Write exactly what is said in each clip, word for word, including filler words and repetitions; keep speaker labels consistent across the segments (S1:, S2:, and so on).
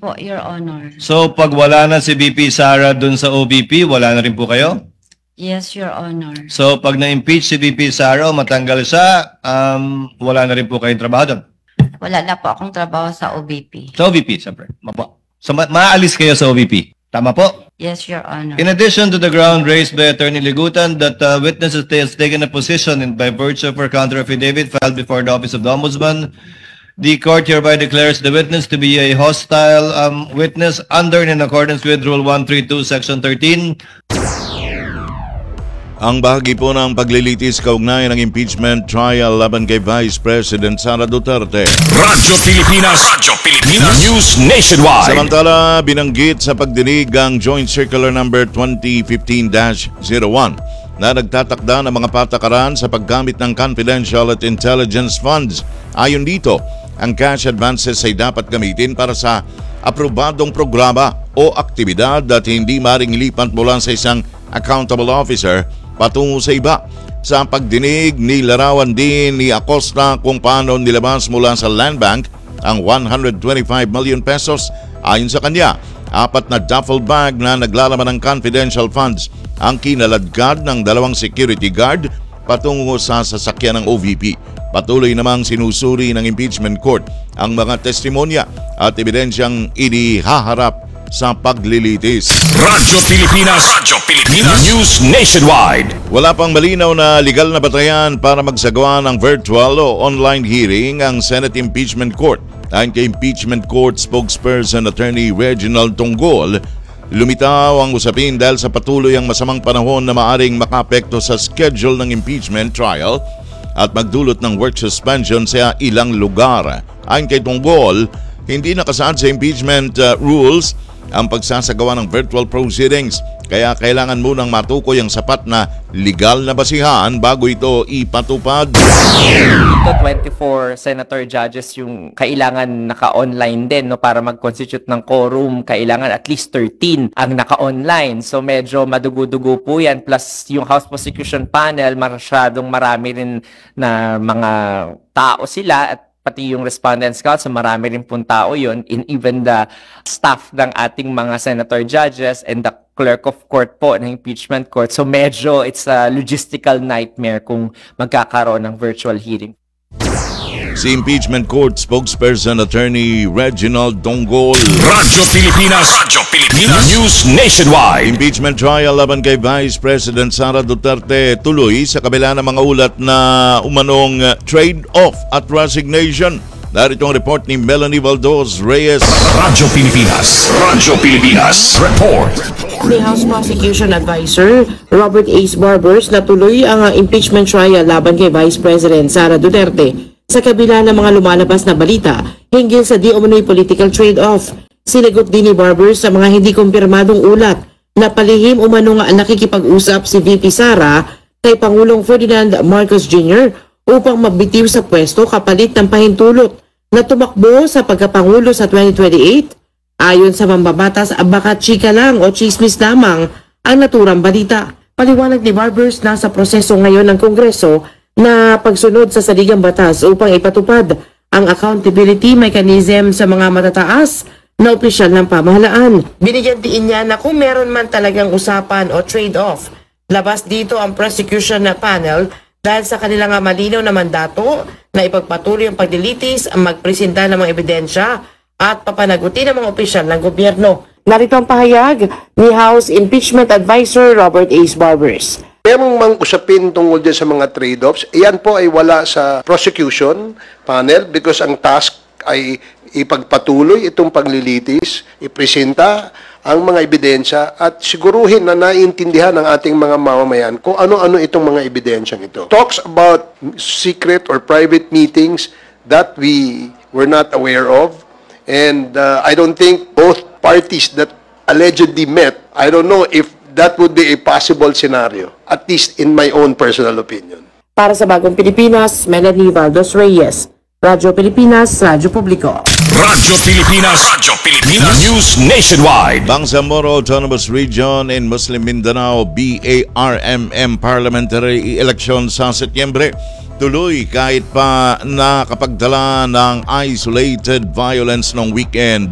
S1: po, Your Honor.
S2: So pag wala na si V P Sara dun sa O V P, wala na rin po kayo?
S1: Yes, Your Honor.
S2: So pag na-impeach si V P Sara o matanggal siya, um, wala na rin po kayong trabaho doon?
S1: Wala na po akong trabaho sa O V P.
S2: Sa O V P, siyempre. Mapo. So ma- maalis kayo sa O V P. Tama po?
S1: Yes, Your Honor.
S2: In addition to the ground raised by Attorney Ligutan that uh, witnesses has taken a position in by virtue of her counter affidavit filed before the Office of the Ombudsman, the court hereby declares the witness to be a hostile um, witness under and in accordance with Rule one thirty-two, Section thirteen.
S3: Ang bahagi po ng paglilitis kaugnay ng impeachment trial laban kay Vice President Sara Duterte.
S4: Radyo Pilipinas, Radyo Pilipinas, News Nationwide.
S3: Samantala, binanggit sa pagdinig ang Joint Circular Number twenty fifteen dash zero one na nagtatakda ng mga patakaran sa paggamit ng confidential at intelligence funds. Ayon dito, ang cash advances ay dapat gamitin para sa aprobadong programa o aktibidad at hindi maring ilipat mula sa isang accountable officer patungo sa iba. Sa pagdinig, nilarawan din ni Acosta kung paano nilabas mula sa Land Bank ang one hundred twenty-five million pesos. Ayon sa kanya, apat na duffel bag na naglalaman ng confidential funds ang kinaladkad ng dalawang security guard patungo sa sasakyan ng O V P. Patuloy namang sinusuri ng impeachment court ang mga testimonya at ebidensyang inihaharap sa paglilitis.
S4: Radyo Pilipinas, Radyo Pilipinas, News Nationwide.
S3: Wala pang malinaw na legal na batayan para magsagawa ng virtual o online hearing ang Senate Impeachment Court. Ayon kay Impeachment Court spokesperson Attorney Reginald Tonggol, lumitaw ang usapin dahil sa patuloy ang masamang panahon na maaring makaapekto sa schedule ng impeachment trial at magdulot ng work suspension sa ilang lugar. Ayon kay Tonggol, hindi nakasaad sa impeachment uh, rules ang pagsasagawa ng virtual proceedings, kaya kailangan munang matukoy ang sapat na legal na basihan bago ito ipatupad.
S5: Dito twenty-four senator judges yung kailangan naka-online din, no, para mag-constitute ng quorum. Kailangan at least thirteen ang naka-online. So medyo madugo-dugo po yan. Plus yung House Prosecution Panel, masyadong marami rin na mga tao sila at pati yung respondents council, marami rin pong tao yun, in even the staff ng ating mga senator judges and the clerk of court po ng impeachment court. So medyo it's a logistical nightmare kung magkakaroon ng virtual hearing.
S3: Si Impeachment Court spokesperson Attorney Reginald Tonggol.
S4: Radyo Pilipinas, Radyo Pilipinas, News Nationwide.
S3: Impeachment trial laban kay Vice President Sara Duterte tuloy sa kabila ng mga ulat na umanong trade-off at resignation. Narito ang report ni Melanie Valdos Reyes.
S4: Radyo Pilipinas, Radyo Pilipinas, Report.
S6: Ni House Prosecution Advisor Robert Ace Barbers na tuloy ang impeachment trial laban kay Vice President Sara Duterte sa kabila ng mga lumalabas na balita hinggil sa di umano'y political trade-off. Sinagot din ni Barbers sa mga hindi kumpirmadong ulat na palihim umano nga nakikipag-usap si V P Sara kay Pangulong Ferdinand Marcos Junior upang magbitiw sa pwesto kapalit ng pahintulot na tumakbo sa pagkapangulo sa twenty twenty-eight. Ayon sa mambabatas, baka chika lang o chismis lamang ang naturang balita. Paliwanag ni Barbers na sa proseso ngayon ng Kongreso na pagsunod sa saligang batas upang ipatupad ang accountability mechanism sa mga matataas na opisyal ng pamahalaan. Binigyan diin niya na kung meron man talagang usapan o trade-off, labas dito ang prosecution na panel dahil sa kanilang malinaw na mandato na ipagpatuloy ang paglilitis, ang magpresenta ng mga ebidensya at papanagutin ng mga opisyal ng gobyerno. Narito ang pahayag ni House Impeachment Advisor Robert Ace Barbers.
S7: Merong mang usapin tungkol din sa mga trade-offs. Iyan po ay wala sa prosecution panel because ang task ay ipagpatuloy itong paglilitis, ipresenta ang mga ebidensya at siguruhin na naiintindihan ng ating mga mamamayan kung ano-ano itong mga ebidensyang ito. Talks about secret or private meetings that we were not aware of, and uh, I don't think both parties that allegedly met, I don't know if that would be a possible scenario, at least in my own personal opinion.
S6: Para sa Bagong Pilipinas, Melanie Valdos Reyes, Radyo Pilipinas, Radyo Publiko.
S4: Radyo Pilipinas, Radyo Pilipinas, News Nationwide.
S3: Bangsamoro Autonomous Region in Muslim Mindanao B A R M M parliamentary election sa Setyembre. Tuloy kahit pa nakapagdala ng isolated violence noong weekend.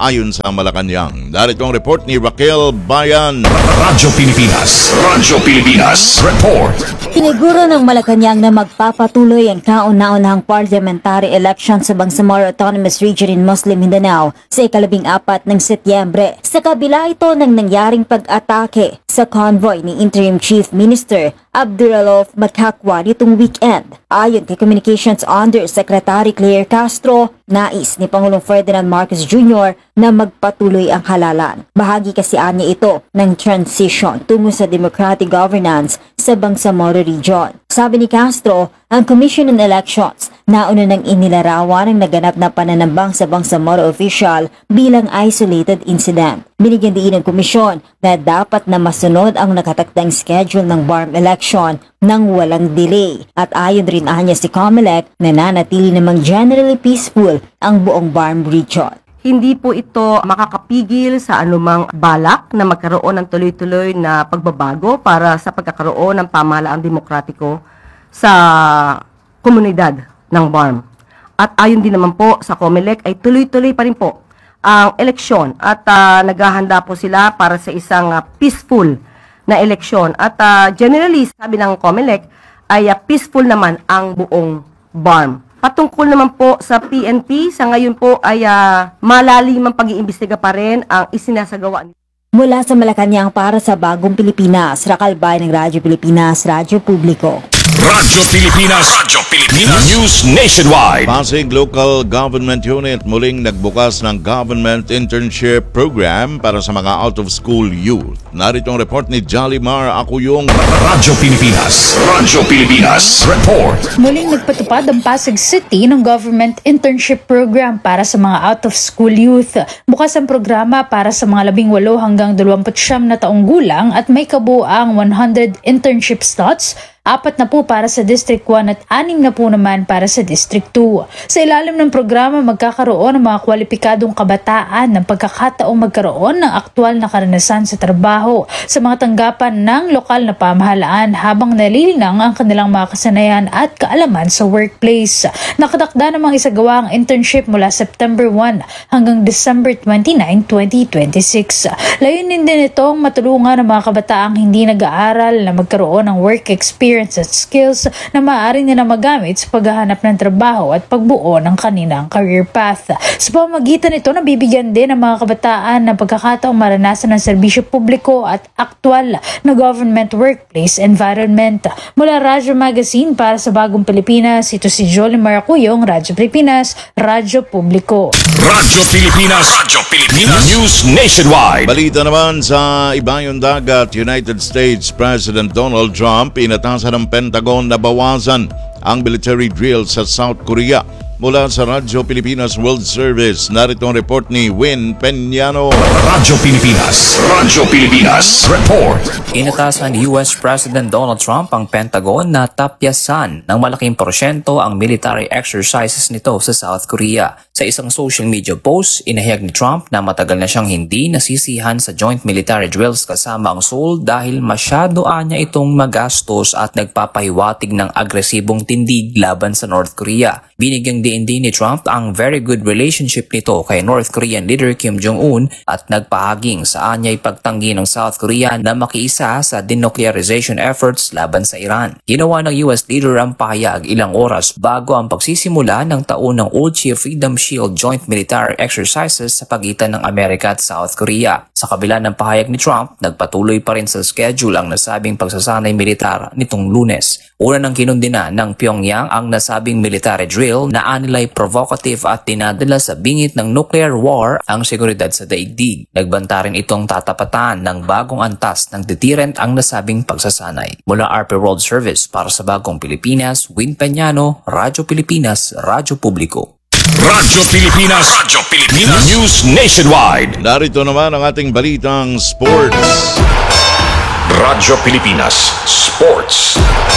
S3: ayon sa Malacanang. Narito ang report ni Raquel Bayan.
S4: Radyo Pilipinas. Radyo Pilipinas. Report.
S8: Siniguro ng Malacanang na magpapatuloy ang kauna-unahang parliamentary election sa Bangsamoro Autonomous Region in Muslim Mindanao sa ikalabing apat ng Setyembre. Sa kabila ito ng nangyaring pag-atake sa convoy ni Interim Chief Minister Abdurrahman Makakwa nitong weekend. Ayon kay Communications Undersecretary Claire Castro, nais ni Pangulong Ferdinand Marcos Junior na magpatuloy ang halalan. Bahagi kasi anya ito ng transition tungo sa democratic governance sa Bangsamoro Region. Sabi ni Castro, ang Commission on Elections nauna nang inilarawan ang naganap na pananambang sa Bangsamoro official bilang isolated incident. Binigyan din ng komisyon na dapat na masunod ang nakatakdang schedule ng B A R M election nang walang delay. At ayon rin anya si Comelec na nanatili namang generally peaceful ang buong B A R M region.
S9: Hindi po ito makakapigil sa anumang balak na magkaroon ng tuloy-tuloy na pagbabago para sa pagkakaroon ng pamahalaang demokratiko sa komunidad ng B A R M. At ayon din naman po sa Comelec ay tuloy-tuloy pa rin po ang eleksyon at uh, naghahanda po sila para sa isang uh, peaceful na eleksyon. At uh, generally, sabi ng Comelec, ay uh, peaceful naman ang buong B A R M. Patungkol naman po sa P N P, sa ngayon po ay uh, malalim ang pag-iimbestiga pa rin ang isinasagawa nito.
S8: Mula sa Malacanang para sa Bagong Pilipinas, Raquel Bayan ng Radyo Pilipinas, Radyo Publiko.
S4: Radyo Pilipinas. Radyo Pilipinas. News Nationwide.
S3: Pasig Local Government Unit muling nagbukas ng Government Internship Program para sa mga out-of-school youth. Narito ang report ni Jolimar Acuyong.
S4: Radyo Pilipinas. Radyo Pilipinas. Report.
S10: Muling nagpatupad ang Pasig City ng Government Internship Program para sa mga out-of-school youth. Bukas ang programa para sa mga labing walo hanggang dalawamput siyam na taong gulang at may kabuang one hundred internship slots. Apat na po para sa District one at anim na po naman para sa District two. Sa ilalim ng programa, magkakaroon ng mga kwalipikadong kabataan ng pagkakataong magkaroon ng aktwal na karanasan sa trabaho sa mga tanggapan ng lokal na pamahalaan habang nalilinang ang kanilang mga kasanayan at kaalaman sa workplace. Nakatakda namang isagawa ang internship mula September one hanggang December twenty-nine, twenty twenty-six. Layunin din itong matulungan ng mga kabataang hindi nag-aaral na magkaroon ng work experience at skills na maaari nila magamit sa paghahanap ng trabaho at pagbuo ng kanilang career path. Sa pamamagitan nito, nabibigyan din ng mga kabataan ng pagkakataong maranasan ng serbisyo publiko at aktwal na government workplace environment. Mula Radyo Magazine para sa Bagong Pilipinas, ito si Jolimar Acuyong, Radyo Pilipinas, Radyo Publiko.
S4: Radyo Pilipinas. Radyo Pilipinas. News Nationwide.
S3: Balita naman sa ibayong dagat, United States President Donald Trump inatasan ng Pentagon na bawasan ang military drill sa South Korea. Mula sa Radyo Pilipinas World Service, narito ang report ni Win Peñano.
S4: Radyo Pilipinas. Radyo Pilipinas. Report.
S11: Inatasan ni U S President Donald Trump ang Pentagon na tapyasan ng malaking porsyento ang military exercises nito sa South Korea. Sa isang social media post, inahayag ni Trump na matagal na siyang hindi nasisihan sa joint military drills kasama ang Seoul dahil masyado anya itong magastos at nagpapahiwatig ng agresibong tindig laban sa North Korea. Binigyang diin din ni Trump ang very good relationship nito kay North Korean leader Kim Jong-un at nagpahaging sa anyay pagtanggi ng South Korea na makiisa sa denuclearization efforts laban sa Iran. Ginawa ng U S leader ang pahayag ilang oras bago ang pagsisimula ng taon ng Ulchi Freedom Shield joint military exercises sa pagitan ng Amerika at South Korea. Sa kabila ng pahayag ni Trump, nagpatuloy pa rin sa schedule ang nasabing pagsasanay militar nitong Lunes. Una nang kinundina ng Pyongyang ang nasabing military drill na anilay provocative at tinadala sa bingit ng nuclear war ang seguridad sa daigdig. Nagbanta rin itong tatapatan ng bagong antas ng deterrent ang nasabing pagsasanay. Mula R P World Service para sa Bagong Pilipinas, Win Peñano, Radyo Pilipinas, Radyo Publiko.
S4: Radyo Pilipinas. Radyo Pilipinas. News Nationwide.
S3: Narito naman ang ating balitang sports.
S4: Radyo Pilipinas Sports.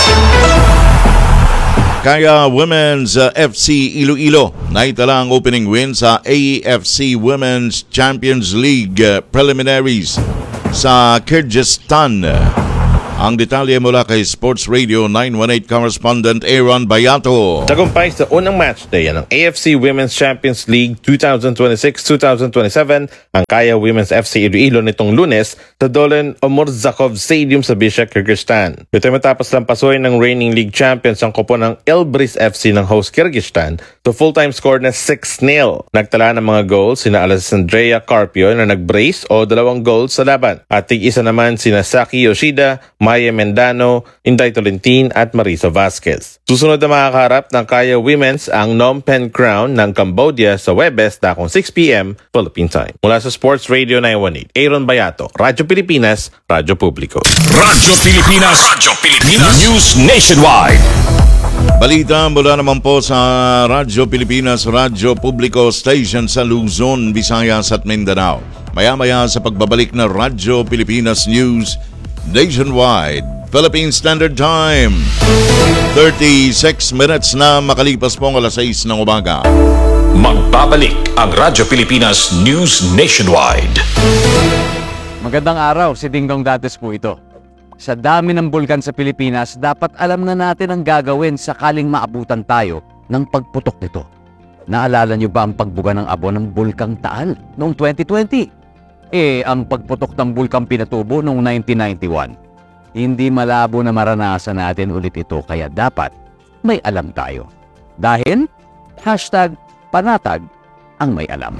S3: Kaya Women's uh, F C Iloilo naitala ang opening win sa A F C Women's Champions League uh, preliminaries sa Kyrgyzstan. Ang detalye mula kay Sports Radio nine one eight correspondent Aaron Bayato.
S12: Tagumpay sa unang matchday ng A F C Women's Champions League twenty twenty-six twenty twenty-seven ang Kaya Women's F C Iloilo nitong Lunes sa Dolen Omurzakov Stadium sa Bishkek, Kyrgyzstan. Ito ay matapos lampasuin ng reigning league champions ang kopo ng Elbrus F C ng host Kyrgyzstan to full-time score na six nil. Nagtala ng mga goals sina Alessandria Carpio na nag-brace o dalawang goals sa laban at tig-isa naman sina Saki Yoshida, Maya Mendano, Inday Tolentin at Marisa Vasquez. Susunod na makakaharap ng Kaya Women's ang Phnom Penh Crown ng Cambodia sa Webes dakong six p.m. Philippine time. Mula sa Sports Radio nine one eight, Aaron Bayato, Radyo Pilipinas, Radyo Publiko.
S4: Radyo Pilipinas, Radyo Pilipinas, News Nationwide.
S3: Balita mula naman po sa Radyo Pilipinas, Radyo Publiko Station sa Luzon, Visayas at Mindanao. Maya-maya sa pagbabalik na Radyo Pilipinas News Nationwide, Philippine Standard Time. thirty-six minutes na makalipas po ang alas sais ng umaga.
S4: Magbabalik ang Radyo Pilipinas News Nationwide.
S13: Magandang araw, si Dingdong Dates po ito. Sa dami ng bulkan sa Pilipinas, dapat alam na natin ang gagawin sakaling maabutan tayo ng pagputok nito. Naalala niyo ba ang pagbuga ng abo ng Bulkang Taal noong twenty twenty? Eh, ang pagputok ng Bulkang Pinatubo noong nineteen ninety-one. Hindi malabo na maranasan natin ulit ito, kaya dapat may alam tayo. Dahil, hashtag panatag ang may alam.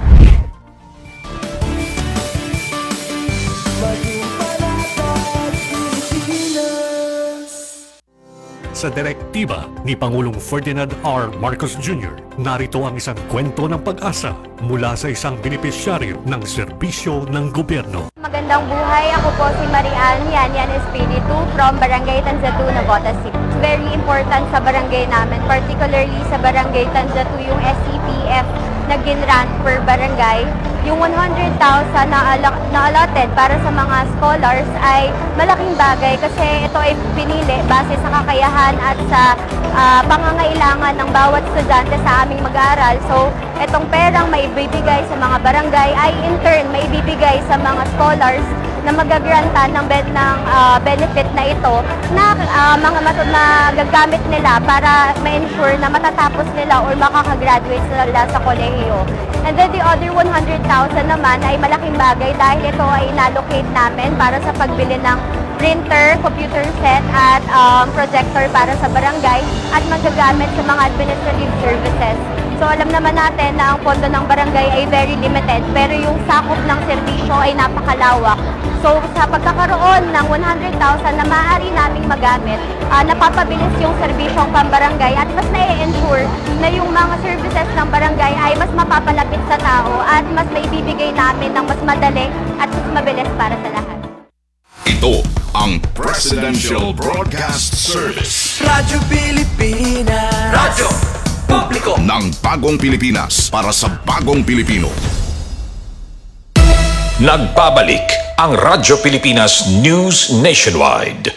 S14: Sa direktiba ni Pangulong Ferdinand R. Marcos Junior, narito ang isang kwento ng pag-asa mula sa isang benepisyaryo ng serbisyo ng gobyerno.
S15: Magandang buhay, ako po si Marian Yan Yan Espiritu from Barangay Tanzatu, Navotas City. It's very important sa barangay namin, particularly sa Barangay Tanzatu, yung S C P F na ginrant per barangay. Yung one hundred thousand na, na allotted para sa mga scholars ay malaking bagay kasi ito ay pinili base sa kakayahan at sa uh, pangangailangan ng bawat estudyante sa aming mag-aaral. So, itong perang maibibigay sa mga barangay ay in turn maibibigay sa mga scholars na magagrantan ng, ben, ng uh, benefit na ito na uh, mga matod na gagamit nila para ma-ensure na matatapos nila or makakagraduate sila sa kolehiyo. And then the other one hundred thousand naman ay malaking bagay dahil ito ay inallocate namin para sa pagbili ng printer, computer set at um, projector para sa barangay at magagamit sa mga administrative services. So alam naman natin na ang pondo ng barangay ay very limited pero yung sakop ng serbisyo ay napakalawak. So sa pagkakaroon ng one hundred thousand na maaari naming magamit, uh, napapabilis yung serbisyong pambarangay at mas na-ensure na yung mga services ng barangay ay mas mapapalapit sa tao at mas maibibigay namin ng mas madali at mas mabilis para sa lahat.
S4: Ito ang Presidential Broadcast Service.
S16: Radyo Pilipinas. Radyo Publiko
S4: ng Bagong Pilipinas para sa Bagong Pilipino. Nagbabalik ang Radyo Pilipinas News Nationwide.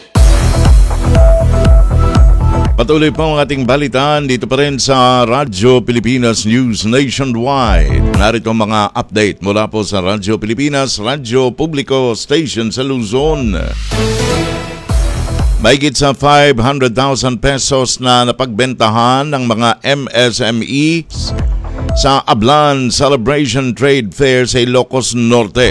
S3: Patuloy po ang ating balitaan dito pa rin sa Radyo Pilipinas News Nationwide. Narito ang mga update mula po sa Radyo Pilipinas, Radyo Publiko Station sa Luzon. Mahigit sa five hundred thousand pesos na napagbentahan ng mga M S M Es sa Ablan Celebration Trade Fair sa Ilocos Norte.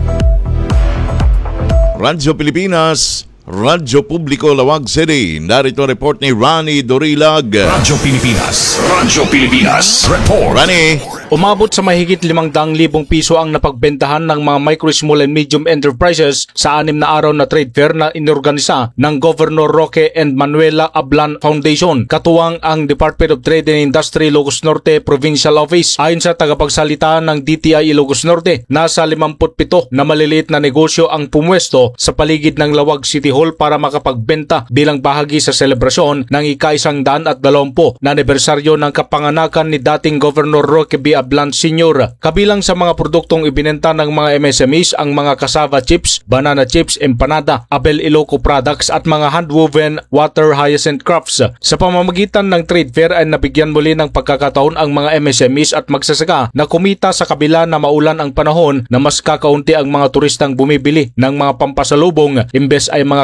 S3: Radyo Pilipinas, Radyo Publiko Lawag City. Narito report ni Rani Dorilag.
S4: Radyo Pilipinas, Radyo Pilipinas Report.
S3: Rani.
S17: Umabot sa mahigit limang daang libong piso ang napagbentahan ng mga micro, small and medium enterprises sa anim na araw na trade fair na inorganisa ng Governor Roque and Manuela Ablan Foundation. Katuwang ang Department of Trade and Industry Ilocos Norte Provincial Office. Ayon sa tagapagsalita ng D T I Ilocos Norte, nasa limampu't pito na maliliit na negosyo ang pumwesto sa paligid ng Lawag City Hall para makapagbenta bilang bahagi sa selebrasyon ng ika-isang daan at dalawampu na anibersaryo ng kapanganakan ni dating Governor Roque B. Ablan Senior Kabilang sa mga produktong ibinenta ng mga M S M Es ang mga cassava chips, banana chips, empanada, Abel Iloco products at mga handwoven water hyacinth crafts. Sa pamamagitan ng trade fair ay nabigyan muli ng pagkakataon ang mga M S M Es at magsasaka na kumita sa kabila na maulan ang panahon na mas kakaunti ang mga turistang bumibili ng mga pampasalubong imbes ay mga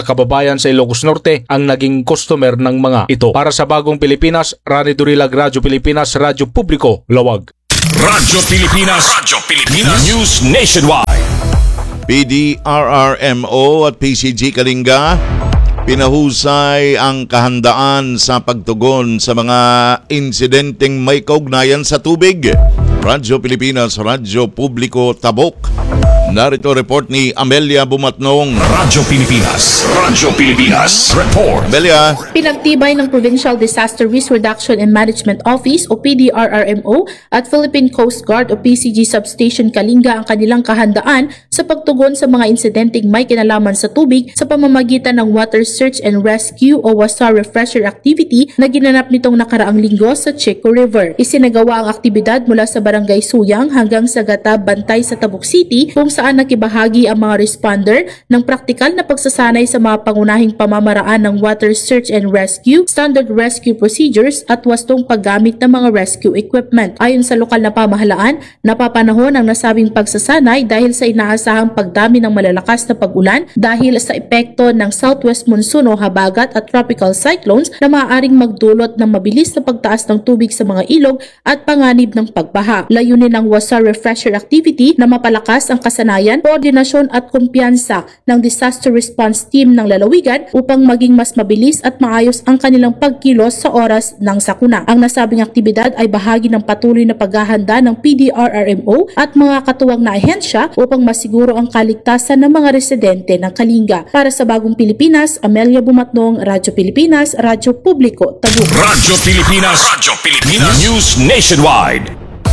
S17: mga kababayan sa Ilocos Norte ang naging customer ng mga ito. Para sa Bagong Pilipinas, Rani Durilag, Radyo Pilipinas, Radyo Publiko, Lawag.
S4: Radyo Pilipinas. Radyo Pilipinas. News Nationwide.
S3: P D R R M O at P C G Kalinga pinahusay ang kahandaan sa pagtugon sa mga insidenteng may kaugnayan sa tubig. Radyo Pilipinas, Radyo Publiko, Tabok. Narito report ni Amelia Bumatnong.
S4: Radyo Pilipinas. Radyo Pilipinas. Report.
S3: Amelia.
S18: Pinagtibay ng Provincial Disaster Risk Reduction and Management Office o P D R R M O at Philippine Coast Guard o P C G Substation Kalinga ang kanilang kahandaan sa pagtugon sa mga insidenteng may kinalaman sa tubig sa pamamagitan ng Water Search and Rescue o WASAR Refresher Activity na ginanap nitong nakaraang linggo sa Chico River. Isinagawa ang aktibidad mula sa Barangay Suyang hanggang sa Gata, Bantay sa Tabuk City kung saan nakibahagi ang mga responder ng praktikal na pagsasanay sa mga pangunahing pamamaraan ng water search and rescue, standard rescue procedures at wastong paggamit ng mga rescue equipment. Ayon sa lokal na pamahalaan, napapanahon ang nasabing pagsasanay dahil sa inaasahang pagdami ng malalakas na pag-ulan dahil sa epekto ng southwest monsoon o habagat at tropical cyclones na maaaring magdulot ng mabilis na pagtaas ng tubig sa mga ilog at panganib ng pagbaha. Layunin ng WASAR Refresher Activity na mapalakas ang kasanayan, koordinasyon at kumpiyansa ng disaster response team ng lalawigan upang maging mas mabilis at maayos ang kanilang pagkilos sa oras ng sakuna. Ang nasabing aktibidad ay bahagi ng patuloy na paghahanda ng P D R R M O at mga katuwang na ahensya upang masiguro ang kaligtasan ng mga residente ng Kalinga. Para sa Bagong Pilipinas, Amelia Bumatnong, Radyo Pilipinas, Radyo Publiko, Tabuk.
S4: Radyo Pilipinas. Radyo Pilipinas. News Nationwide.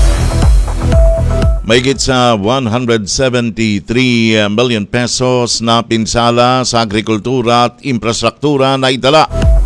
S3: Mahigit sa one hundred seventy-three million pesos na pinsala sa agrikultura at infrastruktura na itala.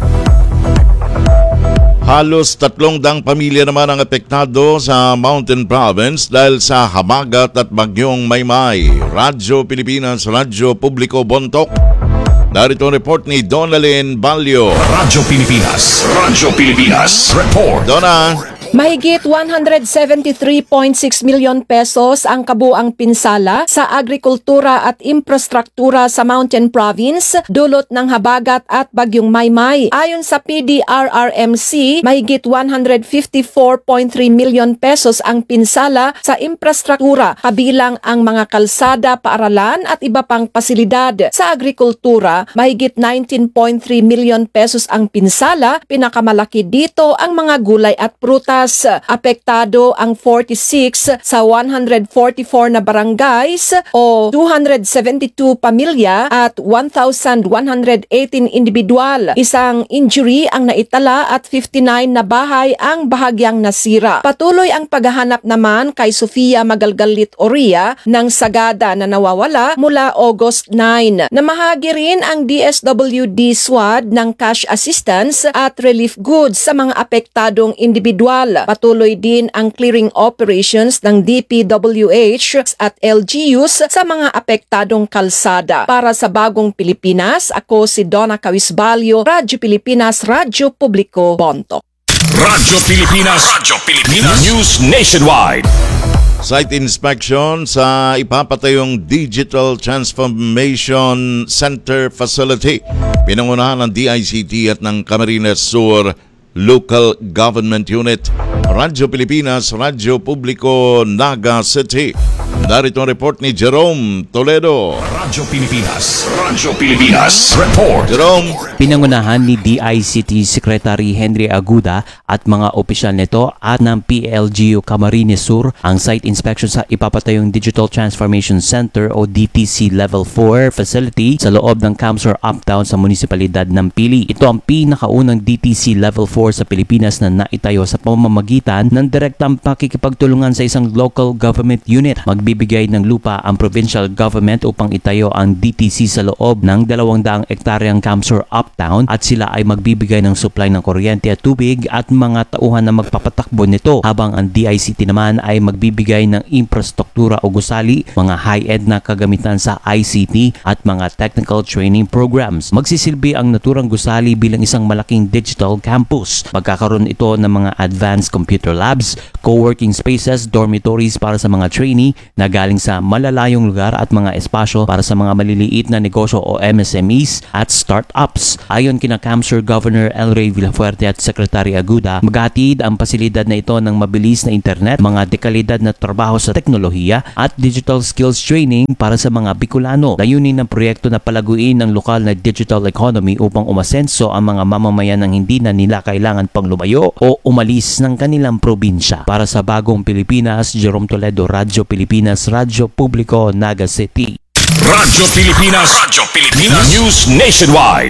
S3: Halos tatlong daang pamilya naman ang apektado sa Mountain Province dahil sa habagat at bagyong Maymay. Radyo Pilipinas, Radyo Publiko, Bontok. Narito ang report ni Donalyn Balyo.
S4: Radyo Pilipinas. Radyo Pilipinas. Report.
S3: Donna.
S19: Mahigit one hundred seventy-three point six million pesos ang kabuang pinsala sa agrikultura at infrastruktura sa Mountain Province dulot ng habagat at bagyong Maymay. Ayon sa P D R R M C, mahigit one hundred fifty-four point three million pesos ang pinsala sa infrastruktura kabilang ang mga kalsada, paaralan at iba pang pasilidad. Sa agrikultura, mahigit nineteen point three million pesos ang pinsala, pinakamalaki dito ang mga gulay at prutas. Apektado ang forty-six sa one hundred forty-four na barangays o two hundred seventy-two pamilya at one thousand one hundred eighteen individual. Isang injury ang naitala at fifty-nine na bahay ang bahagyang nasira. Patuloy ang paghahanap naman kay Sofia Magalgalit Oria ng sagada na nawawala mula August nine. Namahagi rin ang D S W D SWAD ng cash assistance at relief goods sa mga apektadong individual. Patuloy din ang clearing operations ng D P W H at L G Us sa mga apektadong kalsada. Para sa Bagong Pilipinas, ako si Donna Cawisbalyo, Radyo Pilipinas, Radyo Publiko, Bontok.
S4: Radyo Pilipinas. Radyo Pilipinas. News Nationwide.
S3: Site inspection sa ipapatayong Digital Transformation Center Facility. Pinangunahan ng D I C T at ng Camarines Sur Local Government Unit. Radyo Pilipinas, Radyo Publiko, Naga City. Narito ang report ni Jerome Toledo.
S4: Radyo Pilipinas. Radyo Pilipinas. Report.
S3: Jerome.
S20: Pinangunahan ni D I C T Secretary Henry Aguda at mga opisyal nito at ng P L G U Camarines Sur ang site inspection sa ipapatayong Digital Transformation Center o D T C Level four facility sa loob ng Camsor Uptown sa munisipalidad ng Pili. Ito ang pinakaunang D T C Level four sa Pilipinas na naitayo sa pamamagitan ng direktang pakikipagtulungan sa isang local government unit. Magbibigay ng lupa ang provincial government upang itayo ang D T C sa loob ng dalawang daang ektaryang Camsor Uptown at sila ay magbibigay ng supply ng kuryente at tubig at mga tauhan na magpapatakbo nito, habang ang D I C T naman ay magbibigay ng infrastruktura o gusali, mga high-end na kagamitan sa I C T at mga technical training programs. Magsisilbi ang naturang gusali bilang isang malaking digital campus. Magkakaroon ito ng mga advanced computer labs, co-working spaces, dormitories para sa mga trainee na na galing sa malalayong lugar at mga espasyo para sa mga maliliit na negosyo o M S M Es at startups. Ayon kina Camsur Governor El Rey Villafuerte at Secretary Aguda, maghatid ang pasilidad na ito ng mabilis na internet, mga dekalidad na trabaho sa teknolohiya at digital skills training para sa mga Bicolano. Layunin ng proyekto na palaguin ang lokal na digital economy upang umasenso ang mga mamamayan ng hindi na nila kailangan pang lumayo o umalis ng kanilang probinsya. Para sa Bagong Pilipinas, Jerome Toledo, Radyo Pilipinas, Radyo Publiko, Naga City.
S4: Radyo Pilipinas, Radyo Pilipinas, News Nationwide.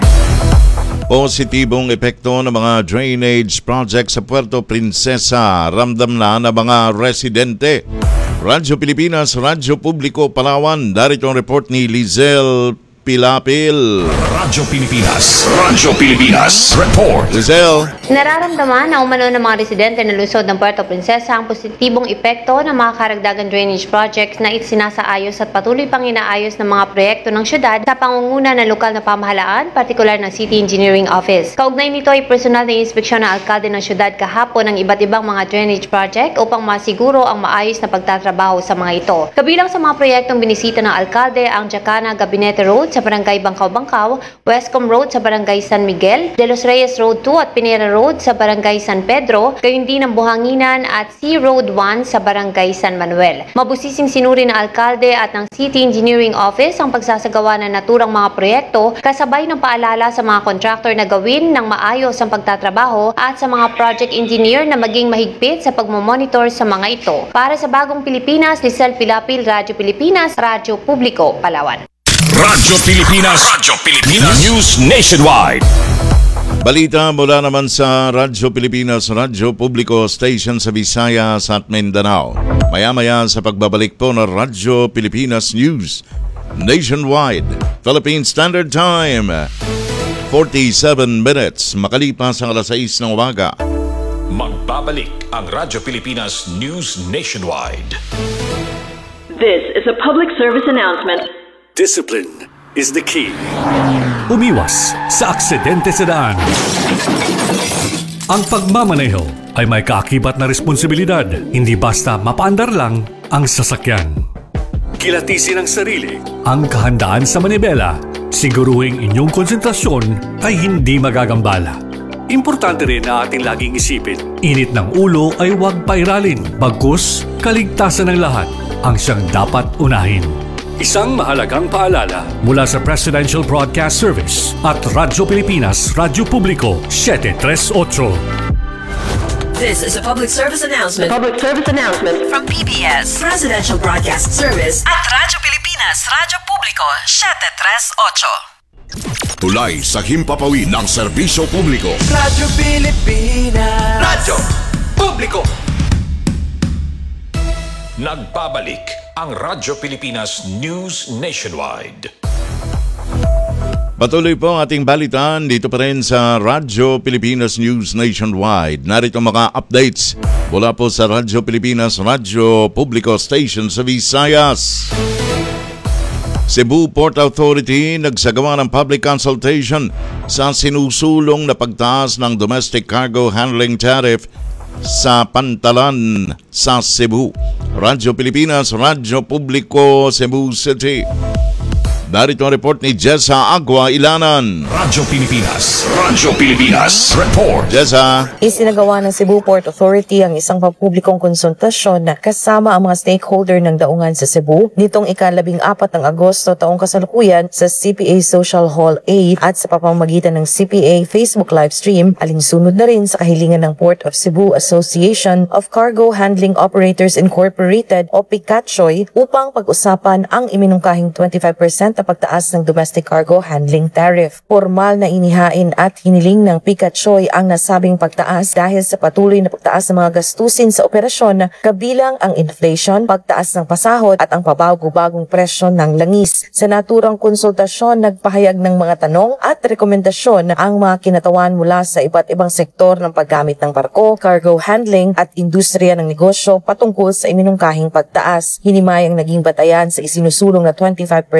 S3: Positibong epekto ng mga drainage project sa Puerto Princesa, ramdam na ng mga residente. Radyo Pilipinas, Radyo Publiko, Palawan. Darito ang report ni Lizelle Pilapil.
S4: Radyo Pilipinas, Radyo Pilipinas, report.
S3: Lizelle.
S15: Nararamdaman na umano ng mga residente ng lungsod ng Puerto Princesa ang positibong epekto ng mga karagdagang drainage projects na isinasaayos at patuloy pang inaayos ng mga proyekto ng syudad sa pangunguna ng lokal na pamahalaan, partikular ng City Engineering Office. Kaugnay nito ay personal na inspeksyon ng alkalde ng syudad kahapon ng iba't ibang mga drainage project upang masiguro ang maayos na pagtatrabaho sa mga ito. Kabilang sa mga proyektong binisita ng alkalde ang Jacana Gabinete Road sa Barangay Bangkaw-Bangkaw, Westcom Road sa Barangay San Miguel, De Los Reyes Road two at Pinera Road sa Barangay San Pedro, gayon din ang Buhanginan at C Road one sa Barangay San Manuel. Mabusising sinuri ng alkalde at ng City Engineering Office ang pagsasagawa ng naturang mga proyekto kasabay ng paalala sa mga contractor na gawin ng maayos ang pagtatrabaho at sa mga project engineer na maging mahigpit sa pagmomonitor sa mga ito. Para sa Bagong Pilipinas, Lizelle Pilapil, Radyo Pilipinas, Radyo Publiko, Palawan.
S4: Radyo Pilipinas, Radyo Pilipinas, News Nationwide.
S3: Balita mula naman sa Radyo Pilipinas, Radyo Publiko Station sa Visayas at Mindanao. Maya-maya sa pagbabalik po ng Radyo Pilipinas News Nationwide. Philippine Standard Time, forty-seven minutes, makalipas ang alas sais ng umaga.
S4: Magbabalik ang Radyo Pilipinas News Nationwide.
S21: This is a public service announcement.
S14: Discipline is the key. Umiwas sa aksidente sa daan. Ang pagmamaneho ay may kaakibat na responsibilidad, hindi basta mapaandar lang ang sasakyan. Kilatisin ang sarili, ang kahandaan sa manibela, siguruhing inyong konsentrasyon ay hindi magagambala. Importante rin na ating laging isipin, init ng ulo ay huwag pairalin, bagkus kaligtasan ng lahat ang siyang dapat unahin. Isang mahalagang paalala mula sa Presidential Broadcast Service at Radyo Pilipinas, Radyo Publiko, seven thirty-eight.
S21: This is a public service announcement. Public service announcement from P B S, Presidential Broadcast Service at Radyo Pilipinas, Radyo Publiko, seven thirty-eight.
S4: Tulay sa himpapawid ng serbisyo publiko.
S16: Radyo Pilipinas, Radyo Publiko.
S4: Nagbabalik ang Radyo Pilipinas News Nationwide.
S3: Patuloy po ang ating balitan dito pa rin sa Radyo Pilipinas News Nationwide. Narito mga updates mula po sa Radyo Pilipinas, Radyo Publiko Station sa Visayas. Cebu Port Authority nagsagawa ng public consultation sa sinusulong na pagtaas ng domestic cargo handling tariff sa Pantalan sa Cebu. Radyo Pilipinas, Radyo Publiko, Cebu City. Narito ang report ni Jessa Agua Ilanan.
S4: Radyo Pilipinas, Radyo Pilipinas, report.
S3: Jessa.
S22: Isinagawa ng Cebu Port Authority ang isang pampublikong konsultasyon na kasama ang mga stakeholder ng daungan sa Cebu nitong ikalabing apat ng Agosto taong kasalukuyan sa C P A Social Hall A at sa pamamagitan ng C P A Facebook livestream, alinsunod na rin sa kahilingan ng Port of Cebu Association of Cargo Handling Operators Incorporated o PICATCHOY upang pag-usapan ang iminungkahing twenty-five percent na pagtaas ng domestic cargo handling tariff. Formal na inihain at hiniling ng PICATCHOY ang nasabing pagtaas dahil sa patuloy na pagtaas ng mga gastusin sa operasyon kabilang ang inflation, pagtaas ng pasahod at ang pabago-bagong presyo ng langis. Sa naturang konsultasyon, nagpahayag ng mga tanong at rekomendasyon ang mga kinatawan mula sa iba't ibang sektor ng paggamit ng barko, cargo handling at industriya ng negosyo patungkol sa iminungkahing pagtaas. Hinimayang naging batayan sa isinusulong na twenty-five percent na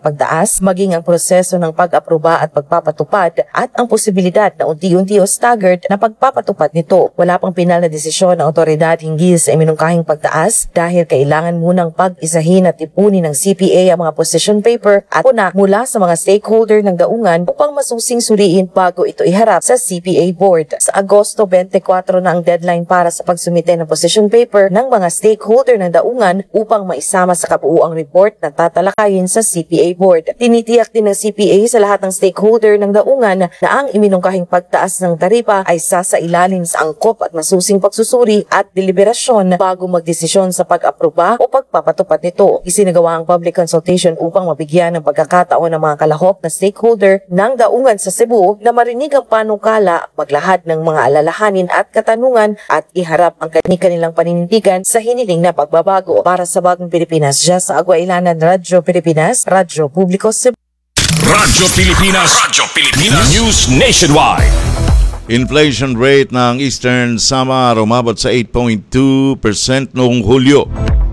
S22: pagtaas, maging ang proseso ng pag-aproba at pagpapatupad at ang posibilidad na unti-unti o staggered na pagpapatupad nito. Wala pang pinal na desisyon ng otoridad hinggil sa iminungkahing pagtaas dahil kailangan munang pag-isahin at ipunin ng C P A ang mga position paper at puna mula sa mga stakeholder ng daungan upang masusing suriin bago ito iharap sa C P A board. Sa Agosto twenty-four na ang deadline para sa pagsumite ng position paper ng mga stakeholder ng daungan upang maisama sa kabuuang report na tatalakayin sa C P A board. Tinitiyak din ng C P A sa lahat ng stakeholder ng daungan na ang iminungkahing pagtaas ng taripa ay sasailalim sa angkop at masusing pagsusuri at deliberasyon bago magdesisyon sa pag-aproba o pagpapatupad nito. Isinagawa ang public consultation upang mabigyan ng pagkakataon ng mga kalahok na stakeholder ng daungan sa Cebu na marinig ang panukala, maglahad ng mga alalahanin at katanungan at iharap ang kanilang paninindigan sa hiniling na pagbabago. Para sa Bagong Pilipinas, dyan sa Agua Ilanan, Radyo Pilipinas, Radyo Publiko Cebu.
S4: Radyo Pilipinas, Radyo Pilipinas, News Nationwide.
S3: Inflation rate ng Eastern Samar umabot sa eight point two percent noong Hulyo.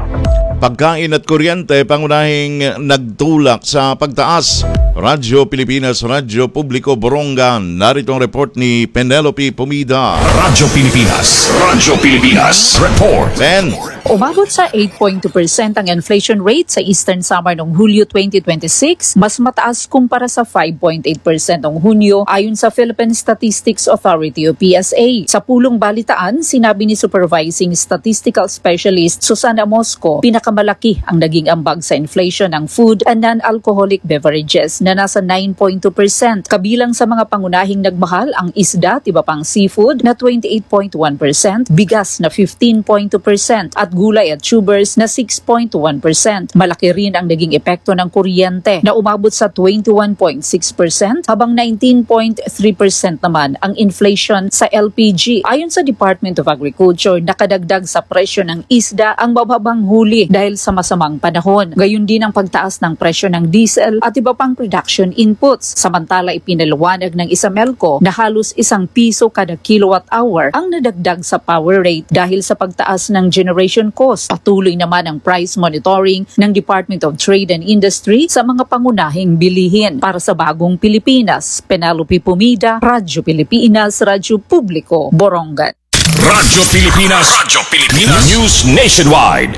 S3: Pagkain at kuryente pangunahing nagtulak sa pagtaas. Radyo Pilipinas, Radyo Publiko Borongan. Narito ang report ni Penelope Pumida.
S4: Radyo Pilipinas, Radyo Pilipinas, report.
S3: Ben.
S1: Umabot sa eight point two percent ang inflation rate sa Eastern Samar noong Hulyo twenty twenty-six, mas mataas kumpara sa five point eight percent noong Hunyo ayon sa Philippine Statistics Authority o P S A. Sa pulong balitaan, sinabi ni Supervising Statistical Specialist Susana Mosco, pinakamalaki ang naging ambag sa inflation ng food and non-alcoholic beverages na nasa nine point two percent. Kabilang sa mga pangunahing nagmahal ang isda at iba pang seafood na twenty-eight point one percent, bigas na fifteen point two percent at gulay at tubers na six point one percent. Malaki rin ang naging epekto ng kuryente na umabot sa twenty-one point six percent habang nineteen point three percent naman ang inflation sa L P G. Ayon sa Department of Agriculture, nakadagdag sa presyo ng isda ang bababang huli dahil sa masamang panahon. Gayon din ang pagtaas ng presyo ng diesel at iba pang production inputs. Samantala, ipinaliwanag ng Isamelco na halos isang piso kada kilowatt hour ang nadagdag sa power rate dahil sa pagtaas ng generation cost. Patuloy naman ang price monitoring ng Department of Trade and Industry sa mga pangunahing bilihin. Para sa Bagong Pilipinas, Penelope Pumida, Radyo Pilipinas, Radyo Publiko, Borongan.
S4: Radyo Pilipinas, Radyo Pilipinas, News Nationwide.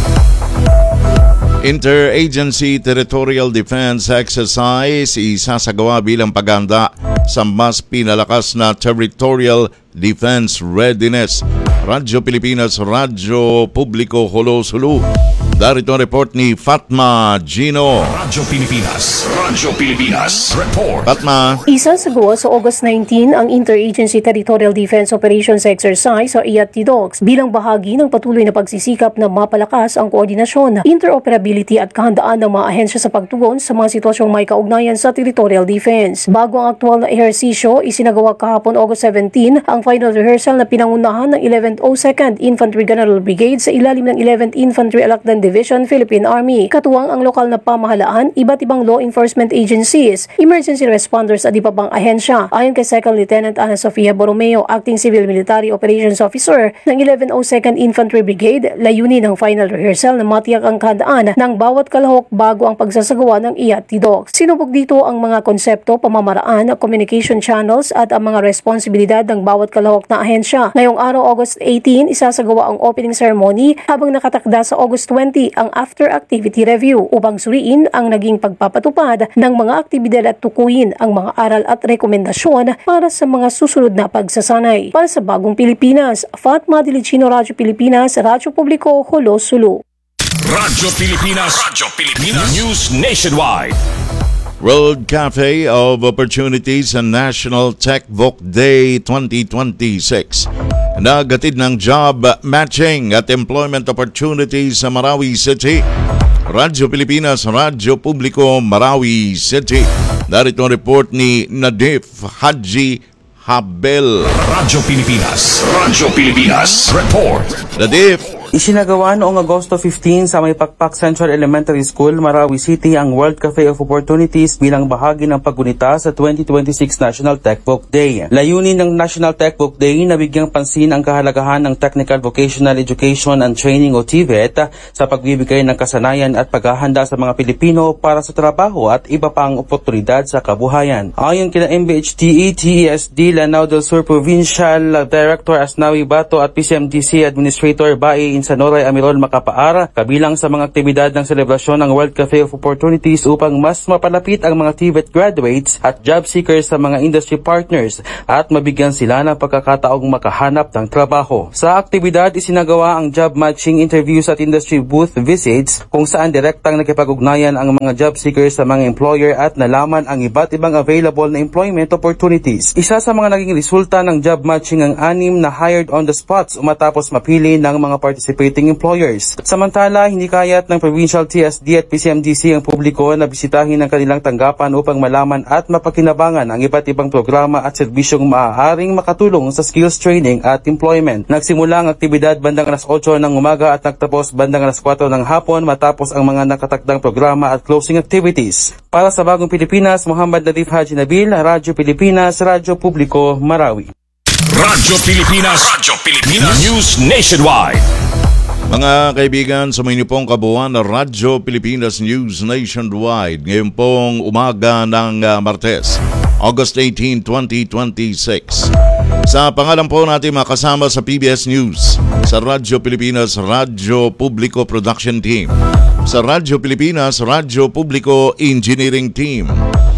S3: Interagency Territorial Defense Exercise isasagawa bilang paghahanda sa mas pinalakas na territorial defense readiness. Radyo Pilipinas, Radyo Publiko, Holo-Sulu. Darito ang report ni Fatma Gino.
S4: Radyo Pilipinas, Radyo Pilipinas, report.
S3: Fatma.
S2: Isasagawa sa August nineteenth ang Interagency Territorial Defense Operations Exercise o I A T D O X bilang bahagi ng patuloy na pagsisikap na mapalakas ang koordinasyon, interoperability at kahandaan ng mga ahensya sa pagtugon sa mga sitwasyong may kaugnayan sa territorial defense. Bago ang aktual na ehersisyo, isinagawa kahapon August seventeenth ang final rehearsal na pinangunahan ng eleventh o second Infantry General Brigade sa ilalim ng eleventh Infantry Alacdan Division, Philippine Army. Katuwang ang lokal na pamahalaan, iba't ibang law enforcement agencies, emergency responders at iba pang ahensya. Ayon kay Second Lieutenant Ana Sofia Borromeo, Acting Civil Military Operations Officer ng eleventh o second Infantry Brigade, layunin ng final rehearsal na matiyak ang kahandaan ng bawat kalahok bago ang pagsasagawa ng I A T D O X. Sinubok dito ang mga konsepto, pamamaraan, communication channels at ang mga responsibilidad ng bawat kalahok na ahensya. Ngayong araw, August eighteenth, isasagawa ang opening ceremony habang nakatakda sa August twenty ang after activity review upang suriin ang naging pagpapatupad ng mga aktibidad at tukuyin ang mga aral at rekomendasyon para sa mga susunod na pagsasanay. Para sa Bagong Pilipinas, Fatma Dilicino, Radyo Pilipinas, Radyo Publiko, Holo-Sulu.
S4: Radyo Pilipinas, Radyo Pilipinas, News Nationwide.
S3: World Cafe of Opportunities and National Tech Voc Day twenty twenty-six. Nagatid ng job matching at employment opportunities sa Marawi City. Radyo Pilipinas, Radyo Publiko, Marawi City. Narito ang report ni Nadif Haji Habel.
S4: Radyo Pilipinas, Radyo Pilipinas, report.
S3: Nadif.
S5: Isinagawa noong Agosto fifteen sa May Pakpak Central Elementary School, Marawi City ang World Cafe of Opportunities bilang bahagi ng paggunita sa twenty twenty-six National Techbook Day. Layunin ng National Techbook Day na bigyang pansin ang kahalagahan ng Technical Vocational Education and Training o T V E T sa pagbibigay ng kasanayan at paghahanda sa mga Pilipino para sa trabaho at iba pang oportunidad sa kabuhayan. Ayon kina M B H T E, T E S D, Lanao del Sur Provincial Director Asnawi Bato at P C M D C Administrator Bae Insanoray Amiron Macapaar, kabilang sa mga aktibidad ng selebrasyon ng World Cafe of Opportunities upang mas mapalapit ang mga T V E T graduates at job seekers sa mga industry partners at mabigyan sila ng pagkakataong makahanap ng trabaho. Sa aktibidad, isinagawa ang job matching interviews at industry booth visits kung saan direktang nakipag-ugnayan ang mga job seekers sa mga employer at nalaman ang iba't ibang available na employment opportunities. Isa sa mga naging resulta ng job matching ang anim na hired on the spots matapos mapili ng mga participating employers. Samantala, hindi kayat ng Provincial T S D at P C M D C ang publiko na bisitahin ang kanilang tanggapan upang malaman at mapakinabangan ang iba't ibang programa at serbisyong maaaring makatulong sa skills training at employment. Nagsimula ang aktibidad bandang alas otso ng umaga at nagtapos bandang alas kwatro ng hapon matapos ang mga nakatakdang programa at closing activities. Para sa Bagong Pilipinas, Muhammad Latif Haji Nabil, Radyo Pilipinas, Radyo Publiko, Marawi.
S4: Radyo Pilipinas, Radyo Pilipinas, News Nationwide.
S3: Mga kaibigan, sa mga pong kabuuan ng Radyo Pilipinas News Nationwide, ngayon pong umaga ng uh, Martes, August eighteenth, twenty twenty-six. Sa pangalan po natin makasama sa P B S News, sa Radyo Pilipinas, Radyo Publiko Production Team, sa Radyo Pilipinas, Radyo Publiko Engineering Team.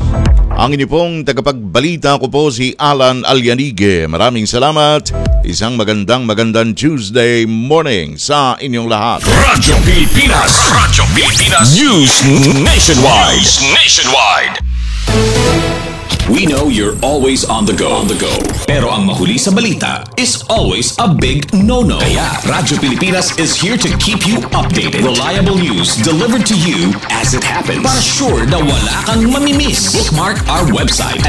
S3: Ang inyo pong tagapagbalita ko po si Alan Alyanige. Maraming salamat. Isang magandang magandang Tuesday morning sa inyong lahat.
S4: Radyo Pilipinas, Radyo Pilipinas News Nationwide. News Nationwide. We know you're always on the go. On the go. Pero ang mahuli sa balita is always a big no-no. Kaya Radyo Pilipinas is here to keep you updated. Reliable news delivered to you as it happens. Para sure na wala kang mamimiss. Bookmark our website at